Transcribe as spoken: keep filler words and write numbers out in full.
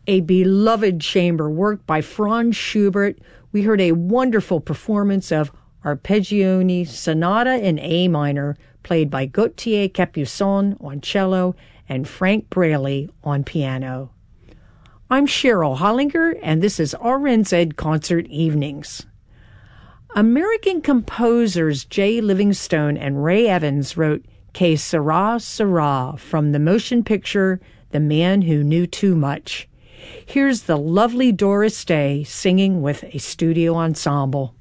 A beloved chamber work by Franz Schubert. We heard a wonderful performance of Arpeggione Sonata in A minor, played by Gautier Capuçon on cello and Frank Braley on piano. I'm Cheryl Hollinger, and this is R N Z Concert Evenings. American composers Jay Livingstone and Ray Evans wrote Que Sera, Sera from the motion picture The Man Who Knew Too Much. Here's the lovely Doris Day singing with a studio ensemble.